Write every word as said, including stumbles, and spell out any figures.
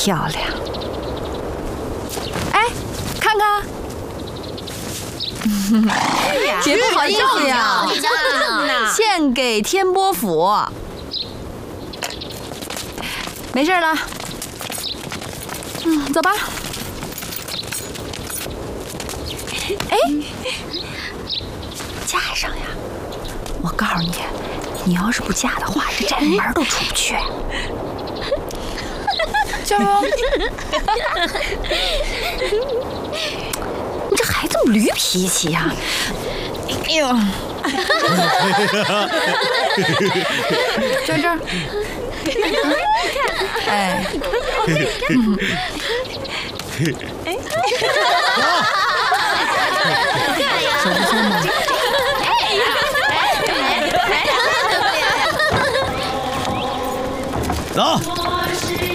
漂亮。哎，看看，姐不好意思呀，献给天波府。没事了，嗯，走吧。哎，嫁上呀！我告诉你，你要是不嫁的话，这宅门都出不去。小荣，你这孩子怎么驴脾气呀？哎呦，这这，哎，嗯，手不酸吗？ 走。